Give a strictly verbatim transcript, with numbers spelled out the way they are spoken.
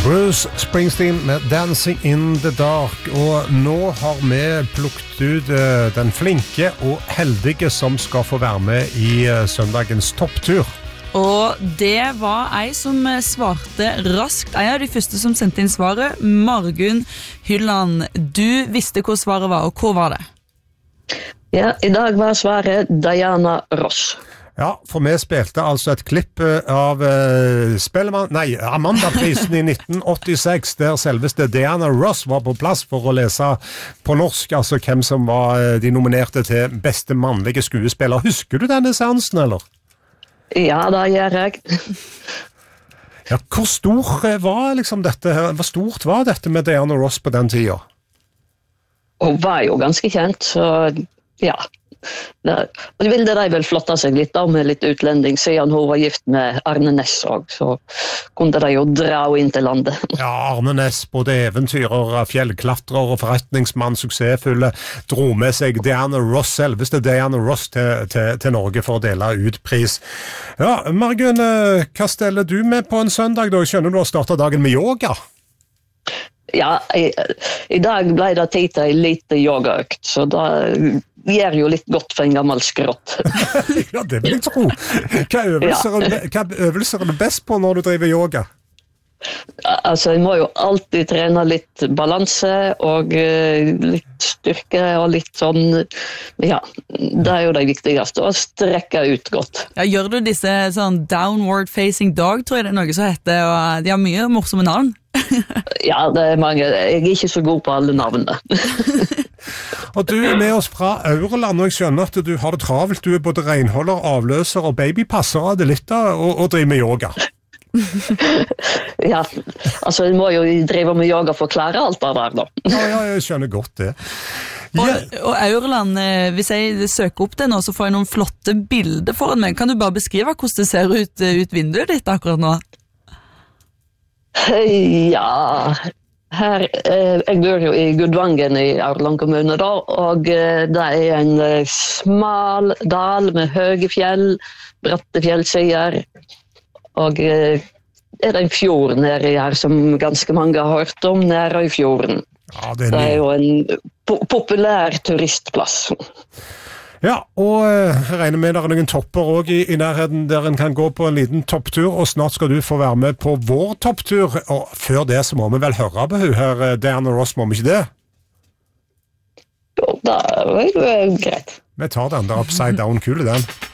Bruce Springsteen med Dancing in the Dark. Og nå har vi plukket ut uh, den flinke og heldige som skal få være med i uh, søndagens topptur. Og det var ei som svarte raskt. Ei av de første som sendte inn svaret, Margunn Hylland. Du visste hvor svaret var, og hvor var det? Ja, i dag var svaret Diana Ross. Ja, for vi spilte altså et klipp av uh, Spellemann, nei, Amanda-prisen i nitten åttiseks, der selveste Diana Ross var på plass for å lese på norsk, altså hvem som var uh, de nominerte til beste mannlige skuespiller. Husker du denne seansen, eller? Ja, det gjør jeg. Ja, hvor stor var liksom dette her? Hvor stort var dette med Diana Ross på den tida? Hun var jo ganske kjent, så ja. Det, og det ville de vel flotte seg litt da, med litt utlending, siden hun var gift med Arne Næss også, så kunne de jo dra henne inn til landet. Ja, Arne Næss, både eventyrer, fjellklatrer og forretningsmann, suksessfulle, dro med seg Diana Ross, selveste Diana Ross til, til, til Norge for å dele ut pris. Ja, Margunn, hva steller du med på en søndag da? Skjønner du har startet dagen med yoga? Ja, i, i dag ble det tid til en lite yogaøkt, så da gjør jo litt godt for en gammel skrott. Ja, det vil jeg tro. Hva øvelser, ja. hva øvelser er det best på når du driver yoga? Altså, jeg må jo alltid trene litt balanse og uh, litt styrke og litt sånn, ja, det er jo det viktigste, å strekke ut godt. Ja, gjør du disse sånn downward facing dog, tror jeg det er noe som heter, og de har mye morsomme navn. Ja, det er mange. Jeg er ikke så god på alle navnene. Og du er med oss fra Aurland, og jeg skjønner at du har det travelt. Du er både renholder, avløser og babypasser av det litt da, og, og driver med yoga. Ja, altså jeg må jo drive med yoga for å klare alt det der da. Ja, ja, jeg skjønner godt det. Ja. Og, og Aurland, hvis jeg søker opp det nå, så får jeg noen flotte bilder foran meg. Kan du bare beskrive hvordan det ser ut, ut vinduet ditt akkurat nå? Ja, her, eh, jeg bor jo i Gudvangen i Aurland kommune da, og eh, det er en eh, smal dal med høye fjell, bratte fjellsider, og eh, er det en fjord nede her som ganske mange har hørt om, nede i fjorden. Ja, det, er det er jo en po- populær turistplass. Ja, og jeg regner med det er noen topper også i, i nærheten der en kan gå på en liten topptur, og snart skal du få være med på vår topptur, og før det så må vi vel høre på hun her, Diana Ross, må vi ikke det? Jo, det er jo greit. Vi tar den der upside down kule, den.